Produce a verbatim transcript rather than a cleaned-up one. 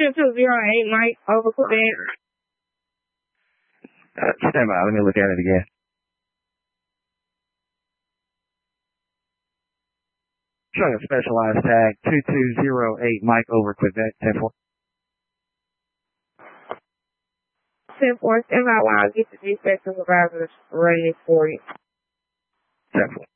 two two zero eight, Mike, over Quebec. Uh, stand by. Let me look at it again. Showing a specialized tag, two two zero eight, Mike, over Quebec, ten four. ten four, stand by while I get the dispatch supervisors ready for you. ten four.